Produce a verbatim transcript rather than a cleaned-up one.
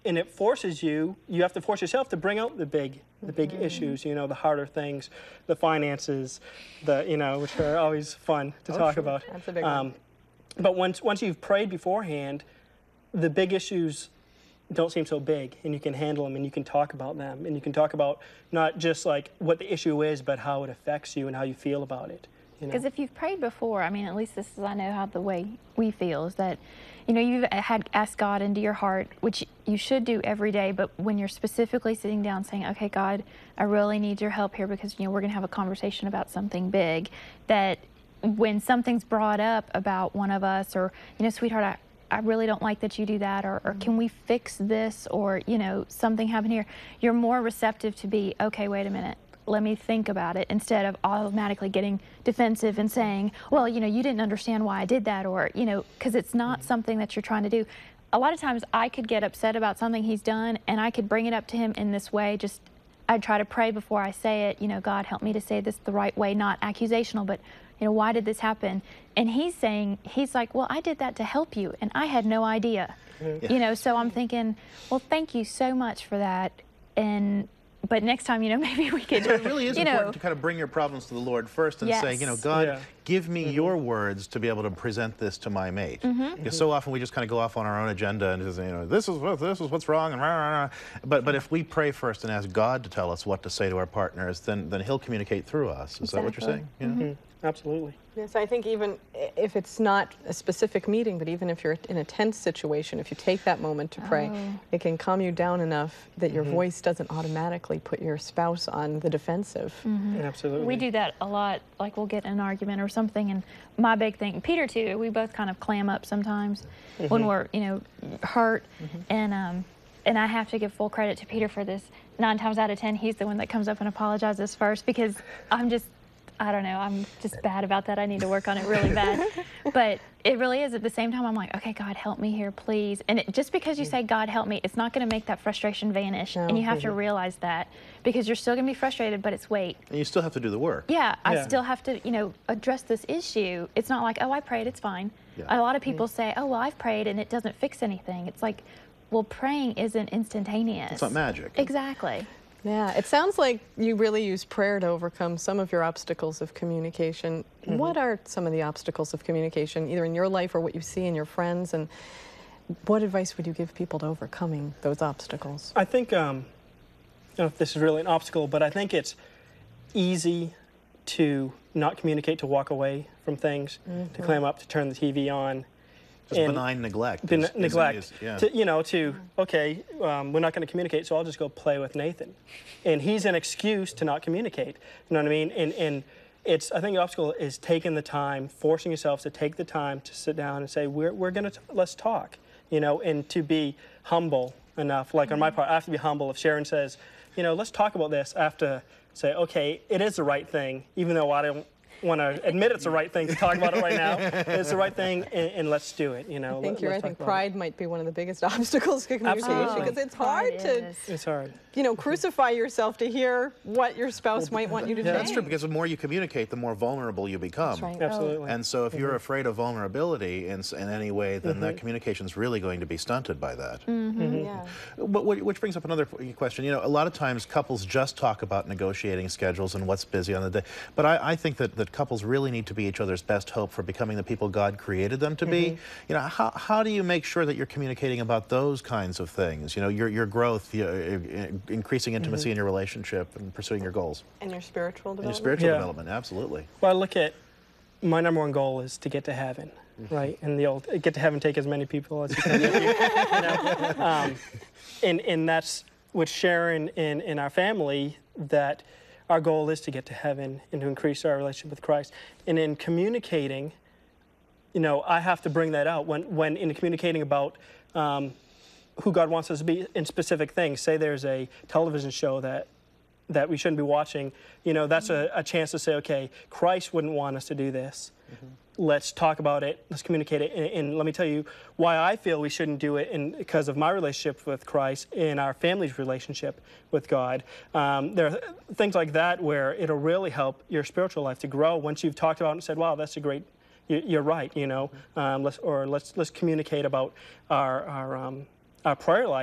and it forces you, you have to force yourself to bring out the big, the big mm-hmm. issues, you know, the harder things, the finances, the, you know, which are always fun to oh, talk sure. about. That's a big um, one. But once, once you've prayed beforehand, the big issues don't seem so big, and you can handle them, and you can talk about them, and you can talk about not just like what the issue is, but how it affects you and how you feel about it. Because if you've prayed before, I mean, at least this is, I know how the way we feel is that, you know, you've had asked God into your heart, which you should do every day, but when you're specifically sitting down saying, okay, God, I really need your help here because, you know, we're going to have a conversation about something big, that when something's brought up about one of us or, you know, sweetheart, I, I really don't like that you do that, or, or can we fix this, or, you know, something happened here, you're more receptive to be, okay, wait a minute, let me think about it, instead of automatically getting defensive and saying, well, you know, you didn't understand why I did that, or, you know, because it's not mm-hmm. something that you're trying to do. A lot of times I could get upset about something he's done, and I could bring it up to him in this way, just, I'd try to pray before I say it, you know, God, help me to say this the right way, not accusational, but, you know, why did this happen? And he's saying, he's like, well, I did that to help you, and I had no idea. Mm-hmm. You know, so I'm thinking, well, thank you so much for that, and but next time, you know, maybe we could, so it really is you important know, to kind of bring your problems to the Lord first and yes. say, you know, God, yeah. give me mm-hmm. your words to be able to present this to my mate. Mm-hmm. Because so often we just kind of go off on our own agenda and just, you know, this is what, this is what's wrong, and rah, rah, rah. But but if we pray first and ask God to tell us what to say to our partners, then then He'll communicate through us. Is exactly. that what you're saying? Yeah. Mm-hmm. Absolutely. Yes, I think even if it's not a specific meeting, but even if you're in a tense situation, if you take that moment to pray, oh. it can calm you down enough that your mm-hmm. voice doesn't automatically put your spouse on the defensive. Mm-hmm. Absolutely. We do that a lot, like we'll get in an argument or something, and my big thing, Peter too, we both kind of clam up sometimes mm-hmm. when we're, you know, hurt, mm-hmm. and um, and I have to give full credit to Peter for this. Nine times out of ten, he's the one that comes up and apologizes first, because I'm just, I don't know, I'm just bad about that. I need to work on it really bad. But it really is. At the same time, I'm like, okay, God, help me here, please. And it, just because you say, God, help me, it's not going to make that frustration vanish. No. And you have Mm-hmm. to realize that, because you're still going to be frustrated, but it's wait. And you still have to do the work. Yeah, I Yeah. still have to, you know, address this issue. It's not like, oh, I prayed, it's fine. Yeah. A lot of people mm-hmm. say, oh, well, I've prayed and it doesn't fix anything. It's like, well, praying isn't instantaneous. It's not magic. Exactly. Yeah, it sounds like you really use prayer to overcome some of your obstacles of communication. Mm-hmm. What are some of the obstacles of communication, either in your life or what you see in your friends, and what advice would you give people to overcoming those obstacles? I think, um, I don't know if this is really an obstacle, but I think it's easy to not communicate, to walk away from things, mm-hmm. to clam up, to turn the T V on. Just benign neglect. Ben- is, is neglect. Is, yeah. To, you know, to, okay, um, we're not going to communicate, so I'll just go play with Nathan. And he's an excuse to not communicate. You know what I mean? And, and it's, I think the obstacle is taking the time, forcing yourself to take the time to sit down and say, we're, we're going to, let's talk, you know, and to be humble enough. Like on my part, I have to be humble. If Sharon says, you know, let's talk about this, I have to say, okay, it is the right thing, even though I don't want to admit it's the right thing to talk about it right now. It's the right thing, and, and let's do it. You know, I think Let, you're. I think pride it. might be one of the biggest obstacles to communication, because it's Pride hard to, is. It's hard. you know, crucify yourself to hear what your spouse Well, might want you to yeah, change. That's true, because the more you communicate, the more vulnerable you become. That's right. Absolutely. And so if you're mm-hmm. afraid of vulnerability in, in any way, then mm-hmm. that communication is really going to be stunted by that. Mm-hmm. Mm-hmm. Yeah. But which brings up another question. You know, a lot of times couples just talk about negotiating schedules and what's busy on the day. But I, I think that, that couples really need to be each other's best hope for becoming the people God created them to be. Mm-hmm. You know, how, how do you make sure that you're communicating about those kinds of things? You know, your, your growth, your, increasing intimacy mm-hmm. in your relationship and pursuing your goals. And your spiritual development. And your spiritual yeah. development, absolutely. Well, I look at, my number one goal is to get to heaven, mm-hmm. right? And the old, get to heaven, take as many people as you can with you, you know? Um, and, and that's with Sharon in, in our family, that our goal is to get to heaven and to increase our relationship with Christ. And in communicating, you know, I have to bring that out when, when in communicating about um, who God wants us to be in specific things. Say there's a television show that that we shouldn't be watching, you know, that's mm-hmm. a, a chance to say, okay, Christ wouldn't want us to do this. Mm-hmm. Let's talk about it, let's communicate it, and, and let me tell you why I feel we shouldn't do it, and because of my relationship with Christ and our family's relationship with God. Um, there are things like that where it'll really help your spiritual life to grow once you've talked about it and said, wow, that's a great, you're right, you know, um, let's, or let's, let's communicate about our, our, um, our prayer life.